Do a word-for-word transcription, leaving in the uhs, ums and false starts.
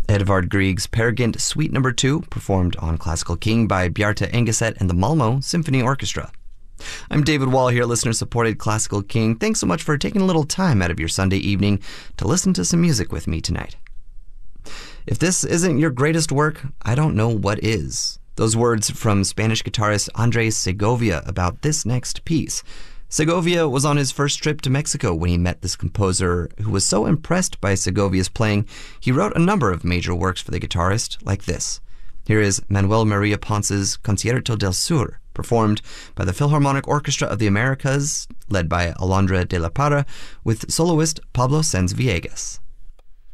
Edvard Grieg's Peer Gynt Suite Number two, performed on Classical King by Bjarte Engeset and the Malmö Symphony Orchestra. I'm David Wall here, listener-supported Classical King. Thanks so much for taking a little time out of your Sunday evening to listen to some music with me tonight. If this isn't your greatest work, I don't know what is. Those words from Spanish guitarist Andres Segovia about this next piece. Segovia was on his first trip to Mexico when he met this composer who was so impressed by Segovia's playing, he wrote a number of major works for the guitarist, like this. Here is Manuel Maria Ponce's Concierto del Sur, performed by the Philharmonic Orchestra of the Americas, led by Alondra de la Parra, with soloist Pablo Sáenz Villegas.